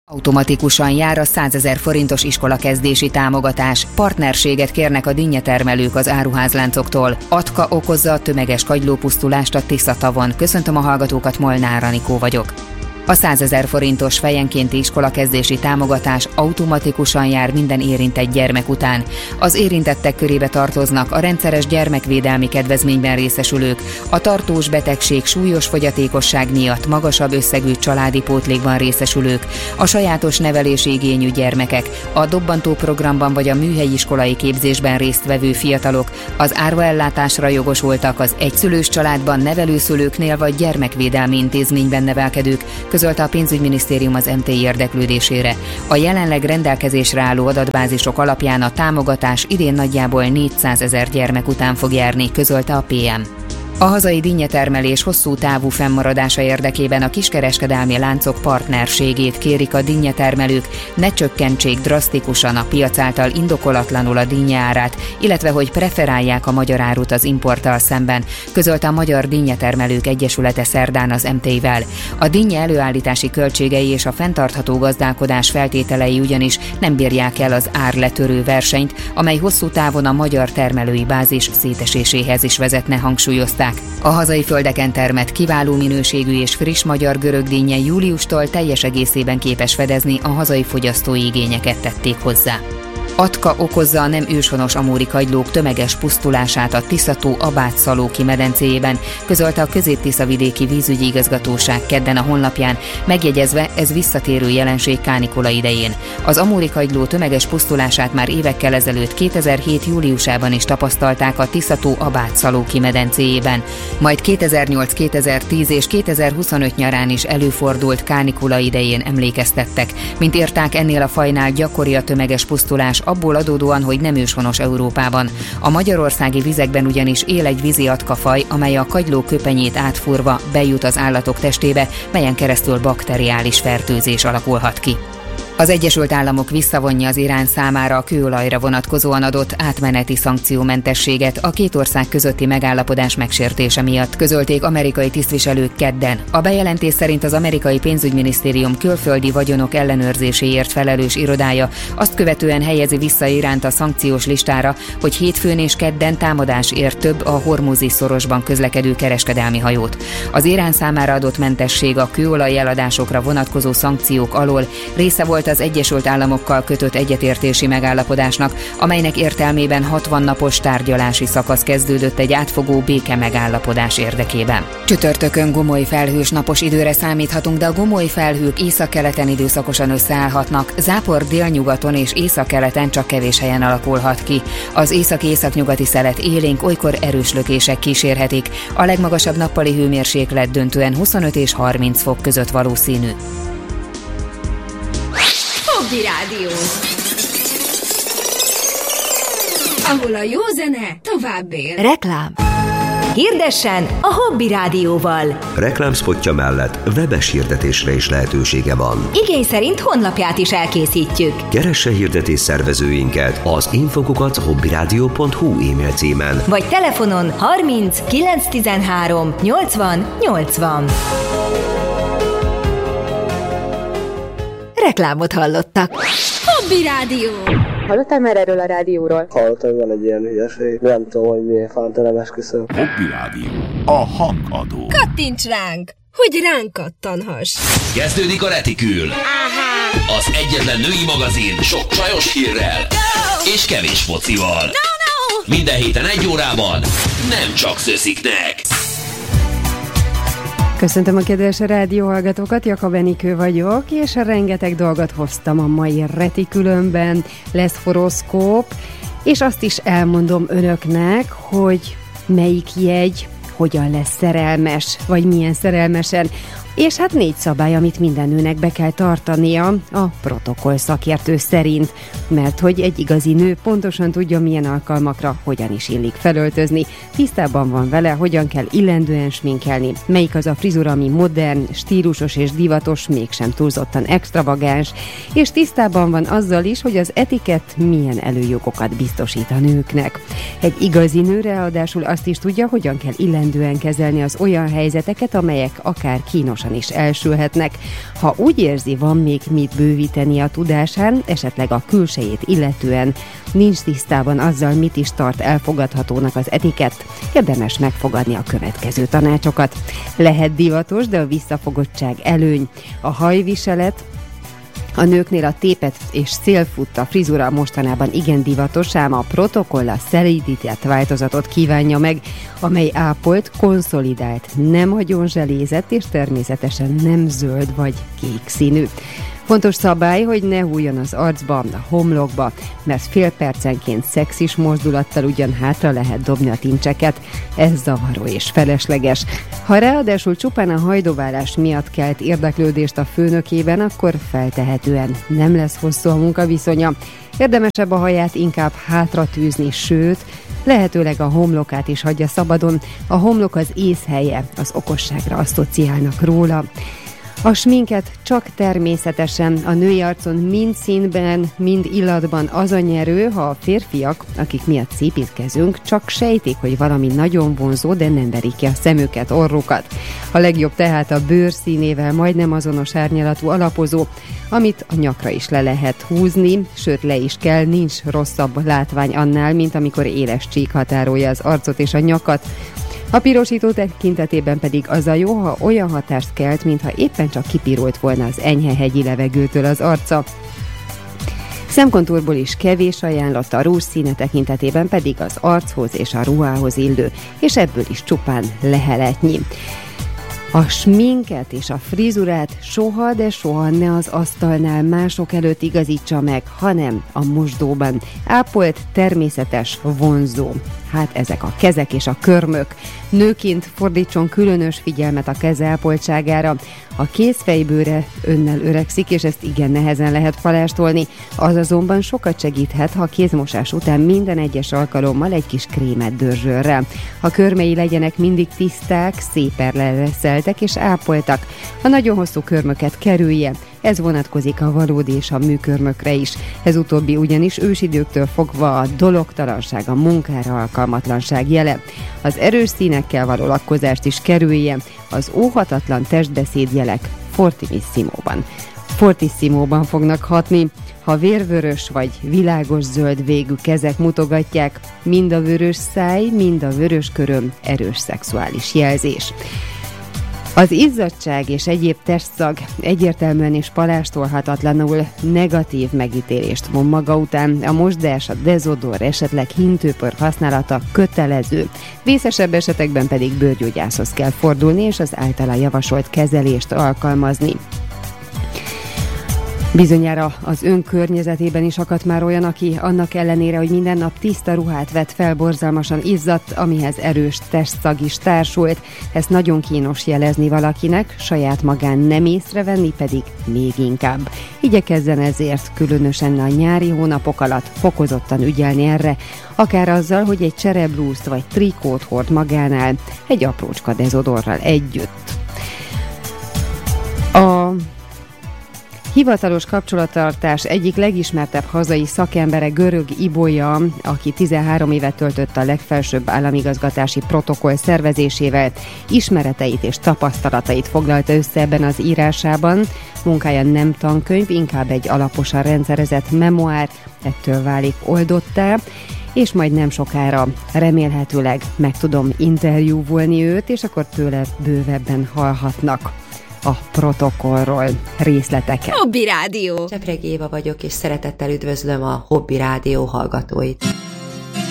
Automatikusan jár a 100 000 forintos iskolakezdési támogatás. Partnerséget kérnek a dinnyetermelők az áruházláncoktól. Atka okozza a tömeges kagylópusztulást a Tisza-tavon. Köszöntöm a hallgatókat, Molnár Anikó vagyok. A 100 000 forintos fejenkénti iskolakezdési támogatás automatikusan jár minden érintett gyermek után. Az érintettek körébe tartoznak a rendszeres gyermekvédelmi kedvezményben részesülők, a tartós betegség, súlyos fogyatékosság miatt magasabb összegű családi pótlékban részesülők, a sajátos nevelési igényű gyermekek, a dobbantó programban vagy a műhelyiskolai képzésben résztvevő fiatalok, az árvaellátásra jogosultak, az egyszülős családban nevelőszülőknél vagy gyermekvédelmi intézményben nevelkedők, közölte a pénzügyminisztérium az MTI érdeklődésére. A jelenleg rendelkezésre álló adatbázisok alapján a támogatás idén nagyjából 400 000 gyermek után fog járni, közölte a PM. A hazai dinnyetermelés hosszú távú fennmaradása érdekében a kiskereskedelmi láncok partnerségét kérik a dinnyetermelők, ne csökkentsék drasztikusan a piac által indokolatlanul a dinnye árát, illetve hogy preferálják a magyar árut az importtal szemben, közölte a Magyar Dinnyetermelők Egyesülete szerdán az MTI-vel. A dinnye előállítási költségei és a fenntartható gazdálkodás feltételei ugyanis nem bírják el az árletörő versenyt, amely hosszú távon a magyar termelői bázis széteséséhez is vezetne, hangsúlyozták. A hazai földeken termett kiváló minőségű és friss magyar görögdinnye júliustól teljes egészében képes fedezni a hazai fogyasztói igényeket, tették hozzá. Atka okozza a nem őshonos amúri kagylók tömeges pusztulását a Tisza-tó Abátszalóki medencéjében, közölte a Közép-Tiszavidéki Vízügyi Igazgatóság kedden a honlapján, megjegyezve, ez visszatérő jelenség kánikula idején. Az amúri kagyló tömeges pusztulását már évekkel ezelőtt 2007. júliusában is tapasztalták a Tisza-tó Abátszalóki medencéjében, majd 2008, 2010 és 2025 nyarán is előfordult kánikula idején, emlékeztettek. Mint írták, ennél a fajnál gyakori a tömeges pusztulás, abból adódóan, hogy nem őshonos Európában. A magyarországi vizekben ugyanis él egy vízi atkafaj, amely a kagyló köpenyét átfúrva bejut az állatok testébe, melyen keresztül bakteriális fertőzés alakulhat ki. Az Egyesült Államok visszavonja az Irán számára a kőolajra vonatkozóan adott átmeneti szankciómentességet a két ország közötti megállapodás megsértése miatt, közölték amerikai tisztviselők kedden. A bejelentés szerint az amerikai pénzügyminisztérium külföldi vagyonok ellenőrzéséért felelős irodája azt követően helyezi vissza Iránt a szankciós listára, hogy hétfőn és kedden támadás ért több a Hormuzi szorosban közlekedő kereskedelmi hajót. Az Irán számára adott mentesség a kőolaj eladásokra vonatkozó szankciók alól része volt az Egyesült Államokkal kötött egyetértési megállapodásnak, amelynek értelmében 60 napos tárgyalási szakasz kezdődött egy átfogó béke megállapodás érdekében. Csütörtökön gomoly felhős napos időre számíthatunk, de a gomoly felhők északkeleten időszakosan összeállhatnak, zápor délnyugaton és északkeleten csak kevés helyen alakulhat ki. Az északi-északnyugati szelet élénk, olykor erős lökések kísérhetik. A legmagasabb nappali hőmérséklet döntően 25 és 30 fok között valószínű. Hobby Rádió, ahol a jó zene tovább él. Reklám. Hirdessen a Hobby Rádióval. Reklámszpotja mellett webes hirdetésre is lehetősége van. Igény szerint honlapját is elkészítjük. Keresse hirdetés szervezőinket az info@hobbyradio.hu e-mail címen, vagy telefonon 30 913 80 80. Reklámot hallottak. Hobby Rádió. Hallottál már erről a rádióról? Hallottam, van egy ilyen hülyeség. Nem tudom, hogy miért fanta, nem esküszöm. Hobby Rádió. A hangadó. Kattints ránk, hogy ránk kattanhass. Kezdődik a Retikül. Az egyetlen női magazin sok csajos hírrel. Go! És kevés focival. No! Minden héten 1 órában nem csak szösziknek. Köszöntöm a kedves rádióhallgatókat, Jakab Enikő vagyok, és rengeteg dolgot hoztam a mai Retikülönben. Lesz horoszkóp, és azt is elmondom önöknek, hogy melyik jegy hogyan lesz szerelmes, vagy milyen szerelmesen. És hát 4 szabály, amit minden nőnek be kell tartania a protokoll szakértő szerint, mert hogy egy igazi nő pontosan tudja, milyen alkalmakra hogyan is illik felöltözni, tisztában van vele, hogyan kell illendően sminkelni, melyik az a frizura, ami modern, stílusos és divatos, mégsem túlzottan extravagáns, és tisztában van azzal is, hogy az etikett milyen előjogokat biztosít a nőknek. Egy igazi nő ráadásul azt is tudja, hogyan kell illendően kezelni az olyan helyzeteket, amelyek akár kínosak gyorsan is elsülhetnek. Ha úgy érzi, van még mit bővíteni a tudásán, esetleg a külsejét illetően nincs tisztában azzal, mit is tart elfogadhatónak az etikett, érdemes megfogadni a következő tanácsokat. Lehet divatos, de a visszafogottság előny. A hajviselet, a nőknél a tépet és szélfutta frizura mostanában igen divatos, ám a protokoll a szelídített változatot kívánja meg, amely ápolt, konszolidált, nem agyonzselézett és természetesen nem zöld vagy kék színű. Fontos szabály, hogy ne hújjon az arcba, a homlokba, mert fél percenként szexis mozdulattal ugyan hátra lehet dobni a tincseket. Ez zavaró és felesleges. Ha ráadásul csupán a hajdobálás miatt kelt érdeklődést a főnökében, akkor feltehetően nem lesz hosszú a munkaviszonya. Érdemesebb a haját inkább hátra tűzni, sőt, lehetőleg a homlokát is hagyja szabadon. A homlok az észhelye, az okosságra asszociálnak róla. A sminket csak természetesen, a női arcon mind színben, mind illatban az a nyerő, ha a férfiak, akik miatt szépítkezünk, csak sejtik, hogy valami nagyon vonzó, de nem verik ki a szemüket, orrukat. A legjobb tehát a bőr színével majdnem azonos árnyalatú alapozó, amit a nyakra is le lehet húzni, sőt le is kell, nincs rosszabb látvány annál, mint amikor éles csík határolja az arcot és a nyakat. A pirosító tekintetében pedig az a jó, ha olyan hatást kelt, mintha éppen csak kipirult volna az enyhe hegyi levegőtől az arca. Szemkontúrból is kevés ajánlott, a rúzsszíne tekintetében pedig az archoz és a ruhához illő, és ebből is csupán leheletnyi. A sminket és a frizurát soha, de soha ne az asztalnál mások előtt igazítsa meg, hanem a mosdóban. Ápolt, természetes, vonzó. Hát ezek a kezek és a körmök. Nőként fordítson különös figyelmet a keze ápoltságára. A kézfejbőre önnel öregszik, és ezt igen nehezen lehet palástolni. Az azonban sokat segíthet, ha kézmosás után minden egyes alkalommal egy kis krémet dörzsöl rá. A körmei legyenek mindig tiszták, szépen lereszeltek és ápoltak. A nagyon hosszú körmöket kerülje. Ez vonatkozik a valódi és a műkörmökre is. Ez utóbbi ugyanis ősidőktől fogva a dologtalanság, a munkára alkalmatlanság jele. Az erős színekkel való lakkozást is kerülje. Az óhatatlan testbeszédjelek fortissimóban fognak hatni. Ha vérvörös vagy világos zöld végű kezek mutogatják, mind a vörös száj, mind a vörös köröm erős szexuális jelzés. Az izzadtság és egyéb testszag egyértelműen és palástolhatatlanul negatív megítélést von maga után. A mosdás, a dezodor, esetleg hintőpör használata kötelező. Vészesebb esetekben pedig bőrgyógyászhoz kell fordulni, és az általa javasolt kezelést alkalmazni. Bizonyára az ön környezetében is akadt már olyan, aki annak ellenére, hogy minden nap tiszta ruhát vett fel, borzalmasan izzadt, amihez erős testszag is társult. Ezt nagyon kínos jelezni valakinek, saját magán nem észrevenni pedig még inkább. Igyekezzen ezért különösen a nyári hónapok alatt fokozottan ügyelni erre, akár azzal, hogy egy csereblúzt vagy trikót hord magánál, egy aprócska dezodorral együtt. A hivatalos kapcsolattartás egyik legismertebb hazai szakembere Görög Ibolya, aki 13 évet töltött a legfelsőbb államigazgatási protokoll szervezésével, ismereteit és tapasztalatait foglalta össze ebben az írásában. Munkája nem tankönyv, inkább egy alaposan rendszerezett memoár, ettől válik oldottá, és majd nem sokára remélhetőleg meg tudom interjúvolni őt, és akkor tőle bővebben hallhatnak a protokollról részleteket. Hobby Rádió! Csepregi Éva vagyok, és szeretettel üdvözlöm a Hobby Rádió hallgatóit.